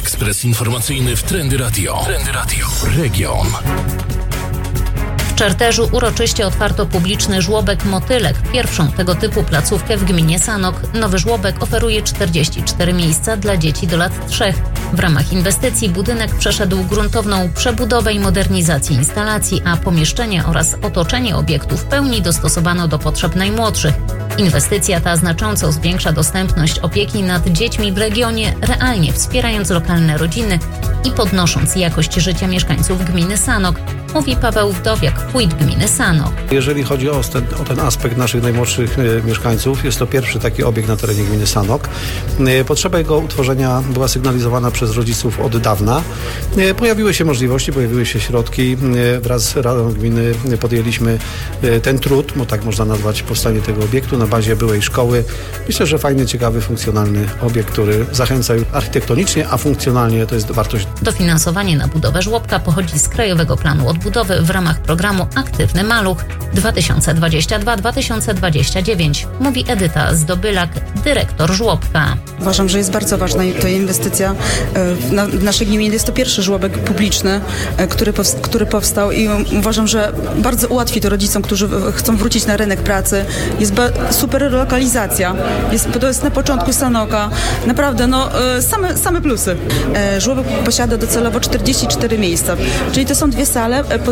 Ekspres informacyjny w Trendy Radio. Trendy Radio. Region. W Czerterzu uroczyście otwarto publiczny żłobek Motylek, pierwszą tego typu placówkę w gminie Sanok. Nowy żłobek oferuje 44 miejsca dla dzieci do lat 3. W ramach inwestycji budynek przeszedł gruntowną przebudowę i modernizację instalacji, a pomieszczenia oraz otoczenie obiektu w pełni dostosowano do potrzeb najmłodszych. Inwestycja ta znacząco zwiększa dostępność opieki nad dziećmi w regionie, realnie wspierając lokalne rodziny i podnosząc jakość życia mieszkańców gminy Sanok, mówi Paweł Wdowiak, wójt gminy Sanok. Jeżeli chodzi o ten aspekt naszych najmłodszych mieszkańców, jest to pierwszy taki obiekt na terenie gminy Sanok. Potrzeba jego utworzenia była sygnalizowana przez rodziców od dawna. Pojawiły się możliwości, pojawiły się środki. Wraz z Radą Gminy podjęliśmy ten trud, bo tak można nazwać powstanie tego obiektu na bazie byłej szkoły. Myślę, że fajny, ciekawy, funkcjonalny obiekt, który zachęca architektonicznie, a funkcjonalnie to jest wartość. Dofinansowanie na budowę żłobka pochodzi z Krajowego Planu Odbudowy w ramach programu Aktywny Maluch 2022-2029, mówi Edyta Zdobylak, dyrektor żłobka. Uważam, że jest bardzo ważna to inwestycja. W naszej gminie jest to pierwszy żłobek publiczny, który powstał i uważam, że bardzo ułatwi to rodzicom, którzy chcą wrócić na rynek pracy. Jest super lokalizacja. To jest na początku Sanoka. Naprawdę, same plusy. Żłobek posiada docelowo 44 miejsca, czyli to są 2 sale po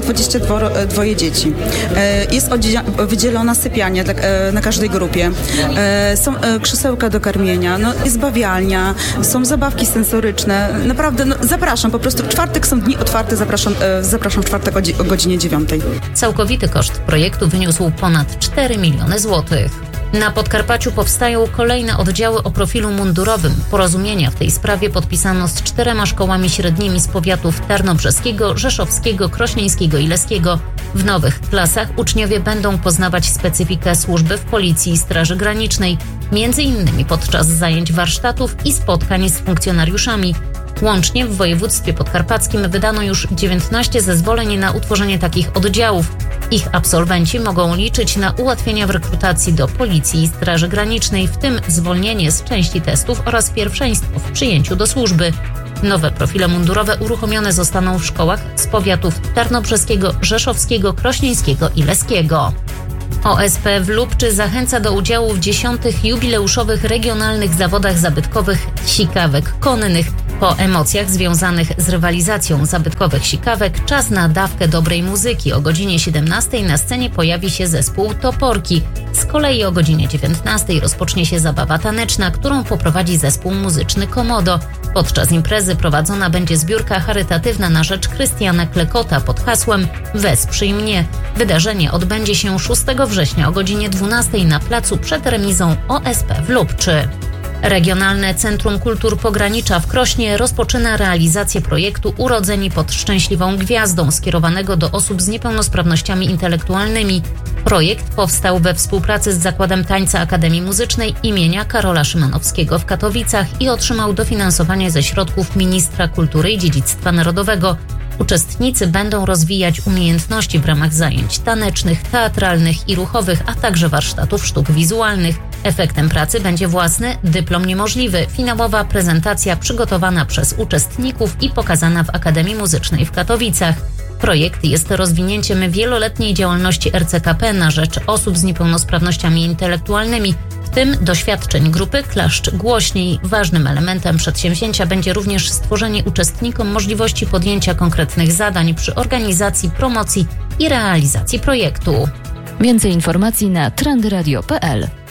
22 dzieci. Jest wydzielona sypialnia na każdej grupie. Są krzesełka do karmienia, jest bawialnia, są zabawki sensoryczne. Naprawdę, zapraszam, po prostu w czwartek są dni otwarte, zapraszam w czwartek o godzinie 9. Całkowity koszt projektu wyniósł ponad 4 miliony złotych. Na Podkarpaciu powstają kolejne oddziały o profilu mundurowym. Porozumienia w tej sprawie podpisano z 4 szkołami średnimi z powiatów tarnobrzeskiego, rzeszowskiego, krośnieńskiego i leskiego. W nowych klasach uczniowie będą poznawać specyfikę służby w Policji i Straży Granicznej, m.in. podczas zajęć warsztatów i spotkań z funkcjonariuszami. Łącznie w województwie podkarpackim wydano już 19 zezwoleń na utworzenie takich oddziałów. Ich absolwenci mogą liczyć na ułatwienia w rekrutacji do Policji i Straży Granicznej, w tym zwolnienie z części testów oraz pierwszeństwo w przyjęciu do służby. Nowe profile mundurowe uruchomione zostaną w szkołach z powiatów tarnobrzeskiego, rzeszowskiego, krośnieńskiego i leskiego. OSP w Lubczy zachęca do udziału w 10. jubileuszowych regionalnych zawodach zabytkowych sikawek konnych. Po emocjach związanych z rywalizacją zabytkowych sikawek czas na dawkę dobrej muzyki. O godzinie 17 na scenie pojawi się zespół Toporki. Z kolei o godzinie 19 rozpocznie się zabawa taneczna, którą poprowadzi zespół muzyczny Komodo. Podczas imprezy prowadzona będzie zbiórka charytatywna na rzecz Krystiana Klekota pod hasłem Wesprzyj mnie. Wydarzenie odbędzie się 6 września o godzinie 12 na placu przed remizą OSP w Lubczy. Regionalne Centrum Kultur Pogranicza w Krośnie rozpoczyna realizację projektu Urodzeni pod Szczęśliwą Gwiazdą skierowanego do osób z niepełnosprawnościami intelektualnymi. Projekt powstał we współpracy z Zakładem Tańca Akademii Muzycznej imienia Karola Szymanowskiego w Katowicach i otrzymał dofinansowanie ze środków Ministra Kultury i Dziedzictwa Narodowego. Uczestnicy będą rozwijać umiejętności w ramach zajęć tanecznych, teatralnych i ruchowych, a także warsztatów sztuk wizualnych. Efektem pracy będzie własny dyplom niemożliwy, finałowa prezentacja przygotowana przez uczestników i pokazana w Akademii Muzycznej w Katowicach. Projekt jest rozwinięciem wieloletniej działalności RCKP na rzecz osób z niepełnosprawnościami intelektualnymi, w tym doświadczeń grupy Klaszcz Głośniej. Ważnym elementem przedsięwzięcia będzie również stworzenie uczestnikom możliwości podjęcia konkretnych zadań przy organizacji, promocji i realizacji projektu. Więcej informacji na trendyradio.pl.